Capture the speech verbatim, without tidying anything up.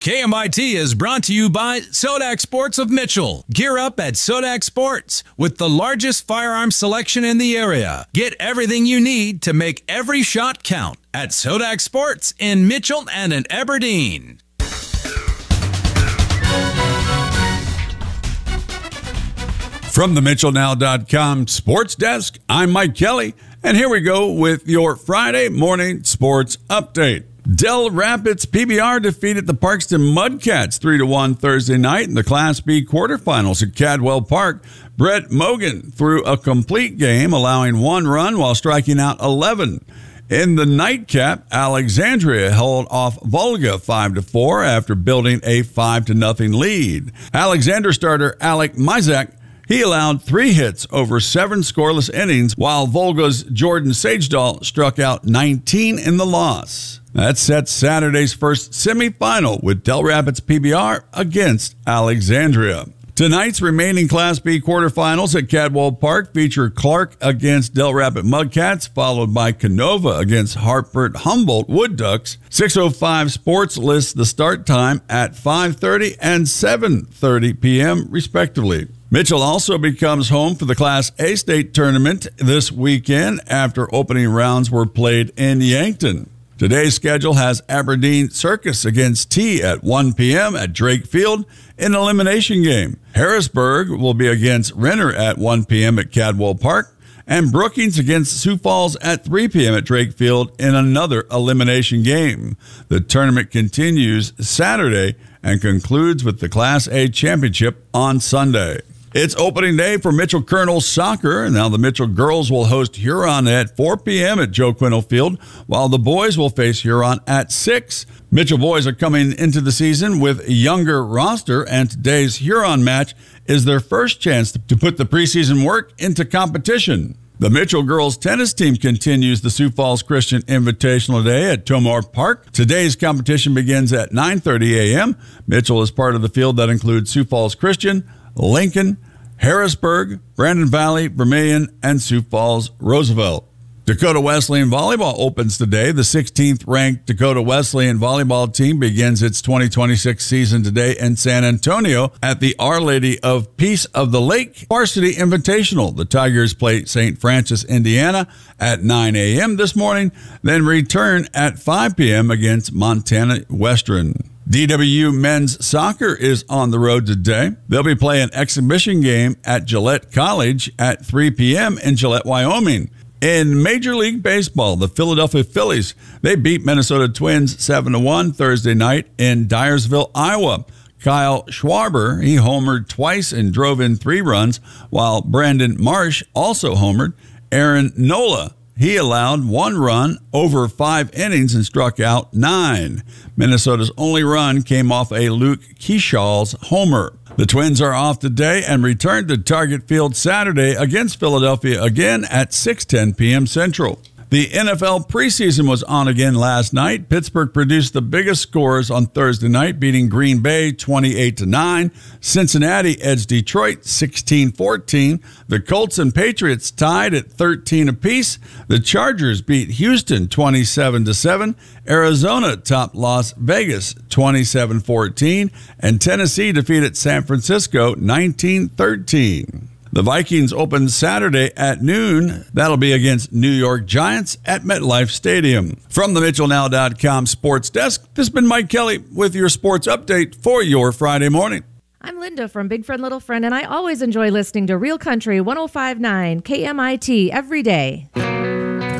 K M I T is brought to you by Sodak Sports of Mitchell. Gear up at Sodak Sports with the largest firearm selection in the area. Get everything you need to make every shot count at Sodak Sports in Mitchell and in Aberdeen. From the Mitchell Now dot com Sports Desk, I'm Mike Kelly, and here we go with your Friday morning sports update. Dell Rapids P B R defeated the Parkston Mudcats three to one Thursday night in the Class B quarterfinals at Cadwell Park. Brett Mogan threw a complete game, allowing one run while striking out eleven. In the nightcap, Alexandria held off Volga five to four after building a five to nothing lead. Alexander starter Alec Mizak, he allowed three hits over seven scoreless innings, while Volga's Jordan Sagedahl struck out nineteen in the loss. That sets Saturday's first semifinal with Dell Rapids P B R against Alexandria. Tonight's remaining Class B quarterfinals at Cadwell Park feature Clark against Dell Rapids Mudcats, followed by Canova against Hartford Humboldt Wood Ducks. six oh five Sports lists the start time at five thirty and seven thirty p.m. respectively. Mitchell also becomes home for the Class A state tournament this weekend after opening rounds were played in Yankton. Today's schedule has Aberdeen Circus against T at one p.m. at Drake Field in an elimination game. Harrisburg will be against Renner at one p.m. at Cadwell Park, and Brookings against Sioux Falls at three p.m. at Drake Field in another elimination game. The tournament continues Saturday and concludes with the Class A championship on Sunday. It's opening day for Mitchell Colonels soccer. Now the Mitchell girls will host Huron at four p.m. at Joe Quinto Field, while the boys will face Huron at six. Mitchell boys are coming into the season with a younger roster, and today's Huron match is their first chance to put the preseason work into competition. The Mitchell girls tennis team continues the Sioux Falls Christian Invitational Day at Tomar Park. Today's competition begins at nine thirty a.m. Mitchell is part of the field that includes Sioux Falls Christian, Lincoln, Harrisburg, Brandon Valley, Vermilion, and Sioux Falls Roosevelt. Dakota Wesleyan Volleyball opens today. The sixteenth ranked Dakota Wesleyan volleyball team begins its twenty twenty-six season today in San Antonio at the Our Lady of Peace of the Lake Varsity Invitational. The Tigers play Saint Francis, Indiana at nine a.m. this morning, then return at five p.m. against Montana Western. D W U men's soccer is on the road today. They'll be playing an exhibition game at Gillette College at three p.m. in Gillette, Wyoming. In Major League Baseball, the Philadelphia Phillies, they beat Minnesota Twins seven to one Thursday night in Dyersville, Iowa. Kyle Schwarber, he homered twice and drove in three runs, while Brandon Marsh also homered. Aaron Nola, he allowed one run over five innings and struck out nine. Minnesota's only run came off a Luke Keeshaw's homer. The Twins are off today and return to Target Field Saturday against Philadelphia again at six ten p.m. Central. The N F L preseason was on again last night. Pittsburgh produced the biggest scores on Thursday night, beating Green Bay twenty-eight to nine. Cincinnati edged Detroit sixteen fourteen. The Colts and Patriots tied at thirteen apiece. The Chargers beat Houston twenty-seven to seven. Arizona topped Las Vegas twenty-seven fourteen. And Tennessee defeated San Francisco nineteen thirteen. The Vikings open Saturday at noon. That'll be against New York Giants at MetLife Stadium. From the Mitchell Now dot com Sports Desk, this has been Mike Kelly with your sports update for your Friday morning. I'm Linda from Big Friend Little Friend, and I always enjoy listening to Real Country one oh five point nine K M I T every day.